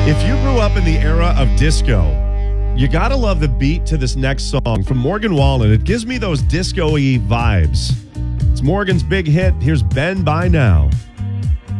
If you grew up in the era of disco, you gotta love the beat to this next song from Morgan Wallen. It gives me those disco-y vibes. It's Morgan's big hit. Here's Ben by Now.